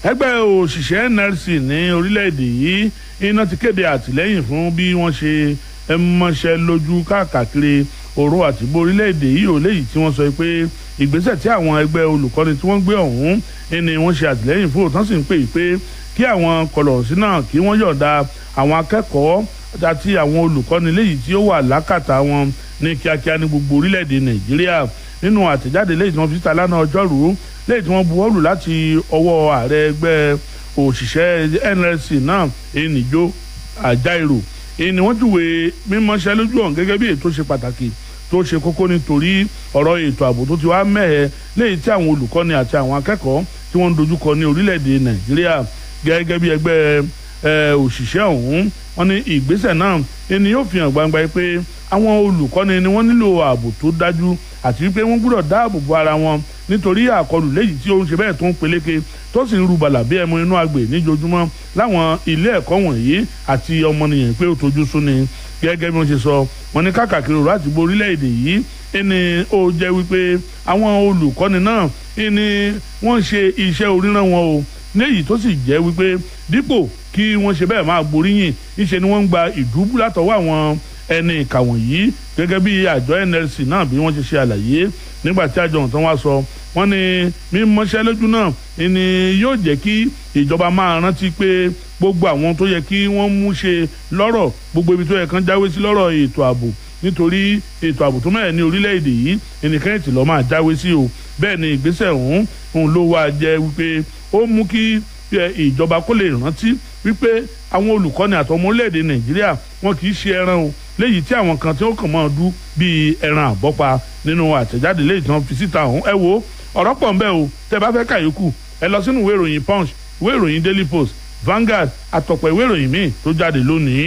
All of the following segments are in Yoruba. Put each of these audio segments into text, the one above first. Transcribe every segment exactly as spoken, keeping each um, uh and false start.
ẹgbẹ́ òṣìṣẹ́ N L C ní orílẹ̀-èdè yìí iná ti kéde àtìlẹ́yìn fún bí wọ́n ṣe mọṣẹ́ lójú káàkiri òru àtìgbò orílẹ̀-èdè yìí ò léyìí tí wọ́n sọ pé ìgbésẹ̀ tí àwọn ẹgbẹ́ olùkọ́ni tí wọ́n gbé ọ̀hún ni wọ́n ṣe àtìlẹ́yìn fún òtán sì ń pè pé kí àwọn kọlọ̀ọ̀sí náà kí wọ́n yọ̀ǹda àwọn akẹ́kọ̀ọ́ àti àwọn olùkọ́ni léyìí tí ó wà lákàtà wọn ní kíákíá ní gbogbo orílẹ̀-èdè Nàìjíríà nínú àtẹ̀jáde léyìí tí wọ́n fi síta lánàá ọjọ́rú léyìí tí wọ́n buwọ́lù láti ọwọ́ ààrẹ ẹgbẹ́ òṣìṣẹ́ N L C náà Enijo Ajaero ni wọ́n júwe mímọ́ṣẹ́ lójú ọ̀hún gẹ́gẹ́ bí ètò ṣe pàtàkì tó ṣe kókó nítorí ọ̀rọ̀ ètò ààbò tó ti wá mẹ́hẹ̀ léyìí tí àwọn olùkọ́ni àti àwọn akẹ́kọ̀ọ́ tí wọ́n ń dojúkọ ní orílẹ̀-èdè Nàìjíríà gẹ́gẹ́ bí ẹgbẹ́ òṣìṣẹ́ ọ̀hún wọ́n ní ìgbésẹ̀ náà ni yóò fi hàn gbangba pé àwọn olùkọ́ni ni wọ́n nílò ààbò tó dájú àti wípé wọ́n gbọ́dọ̀ dáàbò bo ara wọn nítorí àkọlù léyìí tí ó ń ṣe bẹ́ẹ̀ tó ń peléke tó sì ń ru bàlà bí ẹmu inú agbè níjojúmọ́ láwọn ilé ẹ̀kọ́ wọ̀nyí àti ọmọnìyàn pé ó tojú sú ni gẹ́gẹ́ bí wọ́n ṣe sọ wọ́n ní káàkiri òru àti bo orílẹ̀-èdè yìí ẹni ó jẹ́ wípé àwọn olùkọ́ni náà ẹni wọ́n ṣe iṣẹ́ oríran wọn o léyìí tó sì jẹ́ wípé dípò kí wọ́n ṣe bẹ́ẹ̀ máa gboríyìn níṣẹ́ ni wọ́n ń gba ìdúbú látọwọ́ àwọn ẹni ìkà wọ̀nyí gẹ́gẹ́ bí àjọ N L C náà bí wọ́n ṣe ṣe àlàyé nígbà tí àjọ ọ̀tán wá sọ wọ́n ní mímọ́ṣẹ́ lójú náà ni yóò jẹ́ kí ìjọba máa rántí pé gbogbo àwọn tó yẹ kí wọ́n mú ṣe lọ́rọ̀ gbogbo ibi tó yẹ kán jáwé sí lọ́rọ̀ ètò ààbò nítorí ètò ààbò tó mẹ́rin ní orílẹ̀-èdè yìí ẹnìkan ètò lọ́ọ́ máa jáwé sí o bẹ́ẹ̀ ni ìgbésẹ̀ ọ̀hún òun ló wá jẹ́ wípé ó mú kí ìjọba kó lè rántí wípé àwọn olùkọ́ni àtọmọ orílẹ̀-èdè Nàìjíríà wọn kì í ṣe ẹran o léyìí tí àwọn kan tí ó kàn máa dú bíi ẹran àbọ́pa nínú àtẹ̀jáde léyìí tí wọ́n fi síta ọ̀hún ẹ wo ọ̀rọ̀ pọ̀ ń bẹ o tẹ́ bá fẹ́ kàyókù ẹ lọ sínú ìwé ìròyìn Punch ìwé ìròyìn Daily Post Vanguard àtọ̀pọ̀ ìwé ìròyìn míì tó jáde lónìí.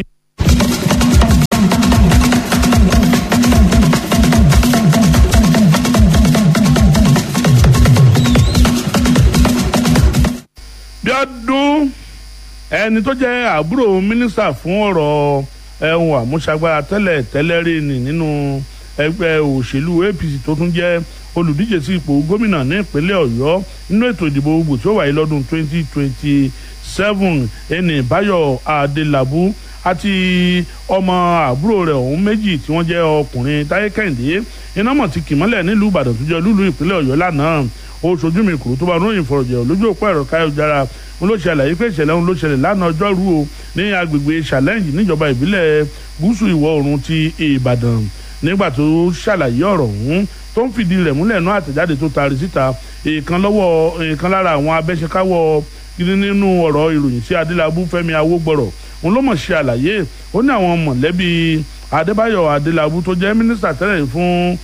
Bíọ́dún ẹni tó jẹ́ àbúrò mínísítà fún ọ̀rọ̀ ẹ̀hún àmúṣagbára tẹ́lẹ̀ tẹ́lẹ̀ rí ni nínú ẹgbẹ́ òṣèlú A P C tó tún jẹ́ olùdíje sí ipò gómìnà ní ìpínlẹ̀ Ọ̀yọ́ nínú ètò ìdìbò gbogbo tí ó wáyé lọ́dún twenty twenty seven ẹni Báyọ̀ Adélabú àti ọmọ àbúrò rẹ̀ ọ̀hún méjì tí wọ́n jẹ́ ọkùnrin Táyé Kẹ́hìndé iná mọ̀ ti kìmọ́lẹ̀ nílùú Ìbàdàn tó jẹ́ lúlú ìpínlẹ̀ Ọ̀yọ́ lánàá ó ṣojú mi kúrò tó bá ròyìn fọ̀rọ̀jẹ̀ lójú òpó ẹ̀rọ káyọ̀jára wọn ló ṣàlàyé pé ìṣẹ̀lẹ̀ ọ̀hún ló ṣẹlẹ̀ lánàá ọjọ́rú o ní agbègbè challenge níjọba ìbílẹ̀ gúúsù ìwọ̀ oòrùn ti Ìbàdàn nígbà tó ṣàlàyé ọ̀rọ̀ ọ̀hún tó ń fìdí rẹ̀ múlẹ̀ náà àtẹ̀jáde tó taari síta èèkan lọ́wọ́ èèkan lára àwọn abẹ́ṣekáwọ́ nínú ọ̀rọ̀ ìròyìn sí Adélabú Fẹ́mi Awógbọ̀rọ̀ òun ló mọ̀ ṣe àlàyé ó ní àwọn mọ̀lẹ́bí Adébáyọ̀ Adélabú tó jẹ́ mínísítà tẹ́lẹ̀ fún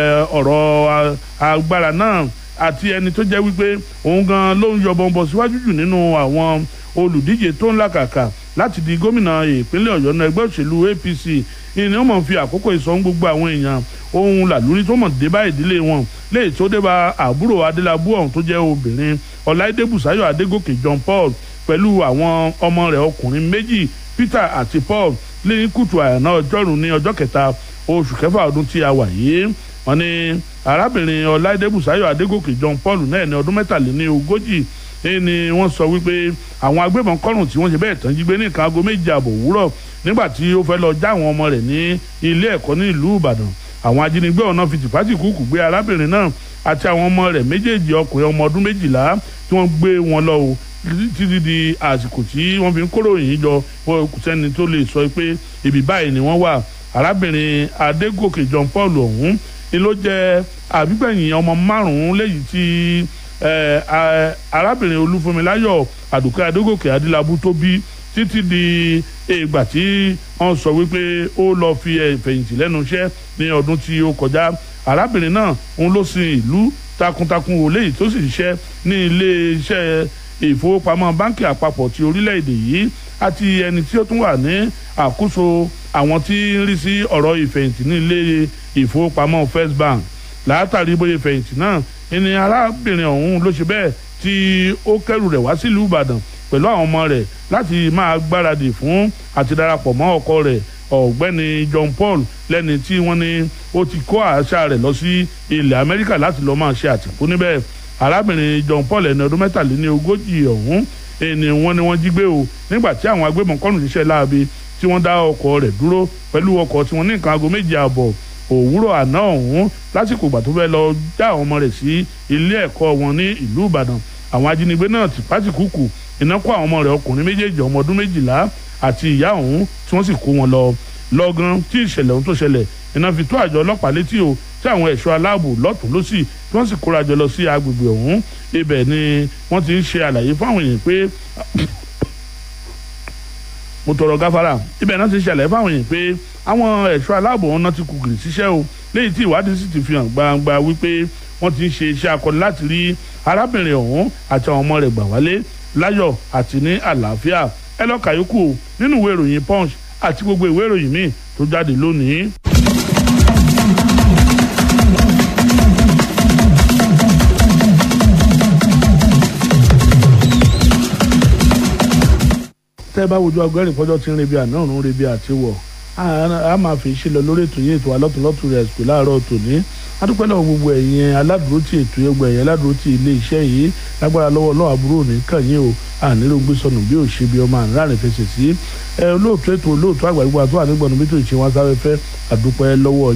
ọ̀rọ̀ agbára náà àti ẹni tó jẹ́ wípé òun gan ló ń yọbọn bọ̀ síwájú jù nínú àwọn olùdíje tó ń làkàkà láti di gómìnà ìpínlẹ̀ Ọ̀yọ́ náà ẹgbẹ́ òṣèlú A P C ìní ó mọ̀ fi àkókò ìsọ̀n gbogbo àwọn èèyàn ohun làlúrí tó mọ̀ dé bá ìdílé wọn léyìí tó dé bá àbúrò Adélabú ọ̀hún tó jẹ́ obìnrin Ọláìdé Bùsáyọ̀ Adégòkè John Paul pẹ̀lú àwọn ọmọ rẹ̀ ọkùnrin méjì Peter àti Paul lẹ́yìn kùtù àyànná ọjọ́rùn ní ọjọ́ kẹta oṣù kẹfà ọdún tí a wà yìí wọ́n ní arábìnrin Ọláìdé Bùsáyọ̀ Adégòkè John Paul náà ní ọdún mẹ́tàléní ogójì ni wọ́n sọ wípé àwọn agbébọn kọ́rùn tí wọ́n ṣe bẹ́ẹ̀ tán jí gbé ní nǹkan aago méje àbọ̀ òwúrọ̀ nígbà tí ó fẹ́ lọ já àwọn ọmọ rẹ̀ ní ilé ẹ̀kọ́ ní ìlú Ìbàdàn àwọn ajínigbé ọ̀nà fi tìpátìkúùkù gbé arábìnrin náà àti àwọn ọmọ rẹ̀ méjèèjì ọkùnrin ọmọ ọdún méjìlá tí wọ́n gbé wọn lọ o títí di àsìkò tí wọ́n fi ń kóró yìí jọ kò sẹ́ni tó lè sọ pé ibi báyìí ni wọ́n wà arábìnrin Adégòkè John Paul ọ̀hún ni ló jẹ́ àbígbẹ̀yìn ọmọ márùn-ún léyìí tí arábìnrin Olúfúnmiláyọ̀ Àdùkẹ́ Adégòkè Adélabú tó bí títí di ìgbà tí wọ́n sọ wípé ó lọ fi ẹ̀fẹ̀yìntì lẹ́nu iṣẹ́ ní ọdún tí ó kọjá arábìnrin náà òun ló sin ìlú takuntakun wò léyìí tó sì ṣiṣẹ́ ní ilé iṣẹ́ ìfowópamọ́ báńkì àpapọ̀ ti orílẹ̀-èdè yìí àti ẹni tí ó tún wà ní àkóso àwọn tí ń rí sí ọ̀rọ̀ ìfẹ̀yìntì ní ilé ìfowópamọ́ First Bank látàrí bóyá ìfẹ̀yìntì náà ẹni arábìnrin ọ̀hún ló ṣe bẹ́ẹ̀ tí ó kẹ́rù rẹ̀ wá sílùú Ìbàdàn pẹ̀lú àwọn ọmọ rẹ̀ láti máa gbáradì fún àti darapọ̀ mọ́ ọkọ rẹ̀ ọ̀gbẹ́ni John Paul lẹ́ni tí wọ́n ní ó ti kó àṣà rẹ̀ lọ sí ilẹ̀ Amẹ́ríkà láti lọ́ọ́ máa ṣe àtìpó níbẹ̀ arábìnrin John Paul ẹni ọdún mẹ́tàléní ogójì ọ̀hún ẹni wọ́n ní wọ́n jí gbé o nígbà tí àwọn agbébọn kọ́nù ṣiṣẹ́ láabi tí wọ́n dá ọkọ̀ rẹ̀ dúró pẹ̀lú ọkọ̀ tí wọ́n ní nǹkan aago méje àbọ̀ òwúrọ̀ àná ọ̀hún lásìkò ìgbà tó fẹ́ lọ já àwọn ọmọ rẹ̀ sí ilé ẹ̀kọ́ wọn ní ìlú Ìbàdàn. Àwọn ajínigbé náà ti pátìkùkù iná kó àwọn ọmọ rẹ̀ ọkùnrin méjèèjì ọmọ ọdún méjìlá àti ìyá ọ̀hún tí wọ́n sì kó wọn lọ lọ́gán tí ìṣẹ̀lẹ̀ ọ̀hún tó ṣẹlẹ̀ iná fi tó àjọ ọlọ́pàá létí o tí àwọn ẹ̀ṣọ́ aláàbò lọ́tún lọ́sì tí wọ́n sì kóra jọ lọ sí agbègbè ọ̀hún. Ibẹ̀ ni wọ́n ti ń ṣe àlàyé fáwọn èèyàn pé mo tọrọ gáfárà ibẹ̀ náà ti ṣe àlàyé fáwọn èèyàn pé àwọn ẹ̀ṣọ́ aláàbò wọn náà ti kú gìrì síṣẹ́ o léyìí tí ìwádìí sì ti fi hàn gbangba wípé wọ́n ti ń ṣe iṣẹ́ akọni láti rí arábìnrin ọ̀hún àti àwọn ọmọ rẹ̀ gbà wálé láyọ̀ àti ní àlàáfíà. Ẹ lọ kàyókù nínú ìwé ìròyìn Punch àti gbogbo ìwé ìròyìn míì tó jáde lónìí. tẹ́ bá wojú agbẹ́rìn fọjọ́ tí ń rebi àná ọ̀run rebi àti wọ̀ a máa fi ṣe lọ lórí ètò yìí ètò alọ́tùlọ́tù rẹ̀ pè láàárọ̀ tòní. adúpẹ́ lọ́wọ́ gbogbo ẹ̀yin aládùúró tí ètò ẹgbẹ́ ẹ̀yin aládùúró tí ilé iṣẹ́ yìí lágbára lọ́wọ́ lọ́wọ́ àbúrò ní kàn yín o ànílò gbé sọnù bí ò ṣe bí ọmọ àrùn fẹsẹ̀ sí olóòtú ètò olóòtú àgbà gbogbo àtúwà nígbọ̀nù bí tó ìṣe wọn sáré fẹ́ àdúpẹ́ lọ́wọ́